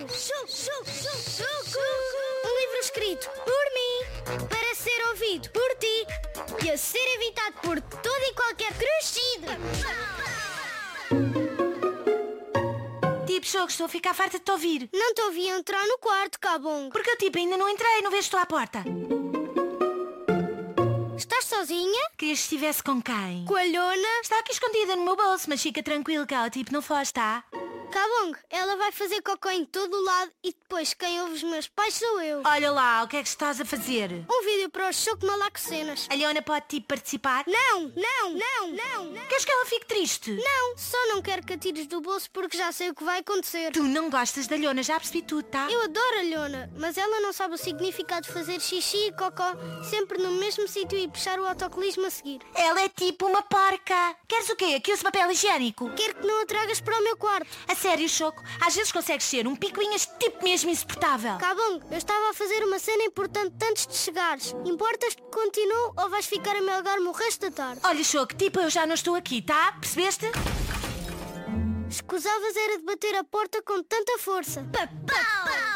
Choco! Um livro escrito por mim, para ser ouvido por ti e a ser evitado por todo e qualquer crescido. Tipo, Choco, estou a ficar farta de te ouvir. Não te ouvi entrar no quarto, Cabongo. Porque eu, tipo, ainda não entrei, não vejo que estou à porta. Estás sozinha? Querias que estivesse com quem? Com a Lona? Está aqui escondida no meu bolso, mas fica tranquilo que ela, tipo, não foge, tá? Cabongo, ela vai fazer cocô em todo o lado e depois quem ouve os meus pais sou eu. Olha lá, o que é que estás a fazer? Um vídeo para o Choco Malaco Cenas. A Leona pode, tipo, participar? Não. Queres que ela fique triste? Não, só não quero que a tires do bolso porque já sei o que vai acontecer. Tu não gostas da Leona, já percebi tudo, tá? Eu adoro a Lona, mas ela não sabe o significado de fazer xixi e cocó sempre no mesmo sítio e puxar o autocolismo a seguir. Ela é tipo uma porca. Queres o quê? Que use papel higiênico? Quero que não a tragas para o meu quarto. A sério, Choco? Às vezes consegues ser um picuinhas tipo mesmo insuportável. Cabongo, eu estava a fazer uma cena importante antes de chegares. Importas que continue ou vais ficar a melgar-me o resto da tarde? Olha, Choco, tipo, eu já não estou aqui, tá? Percebeste? Escusavas era de bater a porta com tanta força. Papá!